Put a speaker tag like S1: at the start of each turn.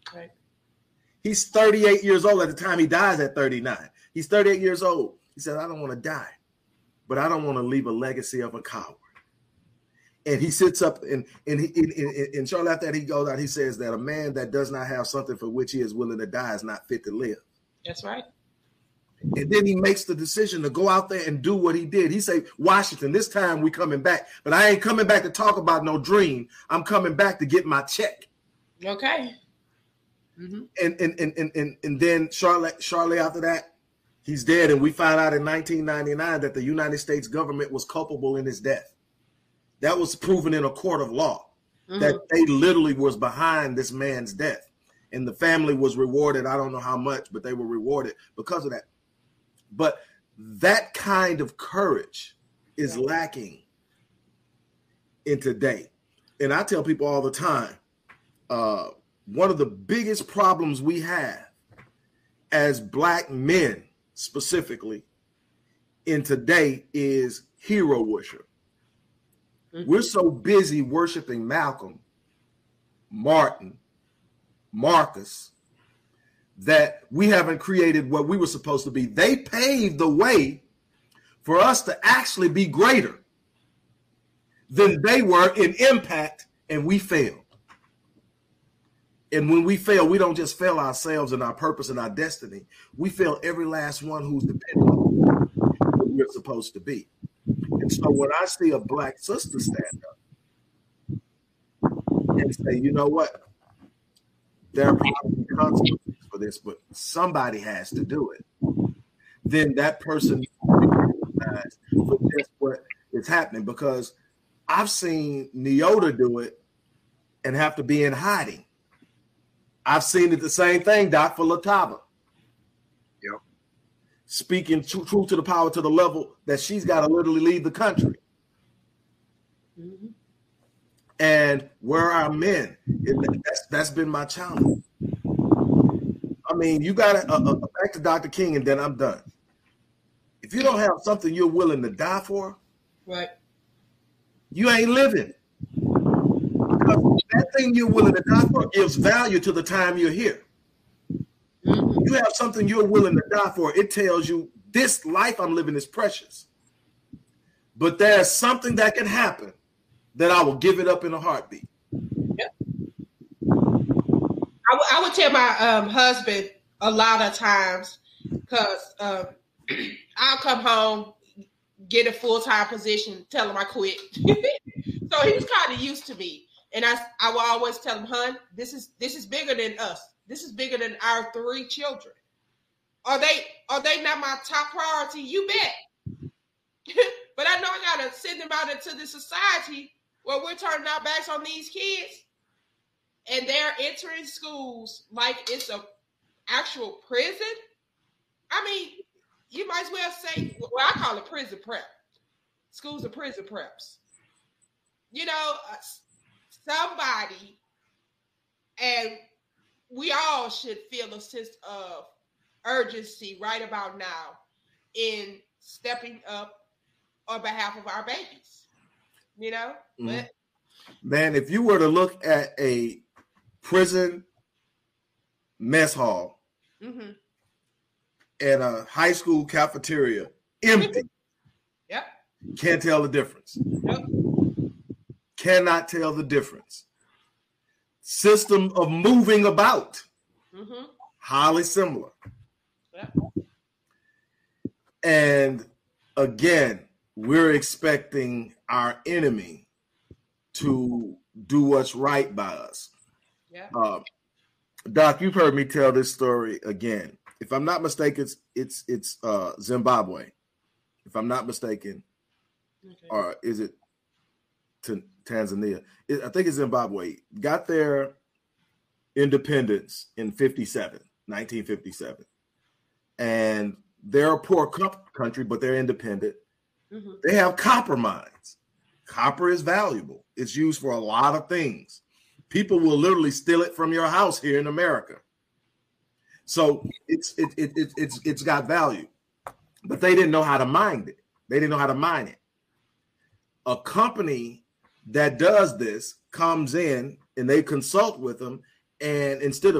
S1: Right.
S2: He's 38 years old at the time he dies at 39. He's 38 years old. He said, I don't want to die, but I don't want to leave a legacy of a coward. And he sits up and shortly after that, he goes out, he says that a man that does not have something for which he is willing to die is not fit to live.
S1: That's right.
S2: And then he makes the decision to go out there and do what he did. He say, Washington, this time we coming back, but I ain't coming back to talk about no dream. I'm coming back to get my check.
S1: Okay.
S2: Mm-hmm. And then shortly after that, he's dead. And we found out in 1999 that the United States government was culpable in his death. That was proven in a court of law, that they literally was behind this man's death. And the family was rewarded. I don't know how much, but they were rewarded because of that. But that kind of courage is lacking in today. And I tell people all the time, one of the biggest problems we have as Black men specifically in today is hero worship. Mm-hmm. We're so busy worshiping Malcolm, Martin, Marcus, that we haven't created what we were supposed to be. They paved the way for us to actually be greater than they were in impact, and we failed. And when we fail, we don't just fail ourselves and our purpose and our destiny. We fail every last one who's dependent on what we're supposed to be. And so when I see a Black sister stand up and say, you know what, there are probably consequences for this, but somebody has to do it, then that person recognizes for just what is happening. Because I've seen Neota do it and have to be in hiding. I've seen it the same thing, Doc, for Latava.
S3: Yep.
S2: Speaking truth to the power to the level that she's got to literally leave the country. Mm-hmm. And where are men? That's been my challenge. I mean, you got to, back to Dr. King, and then I'm done. If you don't have something you're willing to die for,
S1: right,
S2: you ain't living. Because that thing you're willing to die for gives value to the time you're here. Mm-hmm. You have something you're willing to die for, it tells you this life I'm living is precious. But there's something that can happen that I will give it up in a heartbeat.
S1: Yeah. I would tell my husband a lot of times, because I'll come home, get a full-time position, tell him I quit. So he was kind of used to me. And I will always tell him, hon, this is bigger than us. This is bigger than our 3 children. Are they not my top priority? You bet. But I know I gotta send them out into the society where we're turning our backs on these kids, and they're entering schools like it's a actual prison. I mean, you might as well say, well, I call it prison prep. Schools are prison preps. You know, somebody, and we all should feel a sense of urgency right about now in stepping up on behalf of our babies, you know? Mm-hmm. But
S2: man, if you were to look at a prison mess hall mm-hmm. and a high school cafeteria empty,
S1: yep,
S2: can't tell the difference.
S1: Yep.
S2: Cannot tell the difference. System of moving about, mm-hmm. highly similar.
S1: Yep.
S2: And again, we're expecting our enemy to do what's right by us.
S1: Yeah.
S2: Doc, you've heard me tell this story again. If I'm not mistaken, it's Zimbabwe. If I'm not mistaken, okay. Or is it Tanzania? I think it's Zimbabwe. Got their independence in 1957. And they're a poor country, but they're independent. Mm-hmm. They have copper mines. Copper is valuable. It's used for a lot of things. People will literally steal it from your house here in America. So it's got value. But they didn't know how to mine it. They didn't know how to mine it. A company that does this comes in and they consult with them, and instead of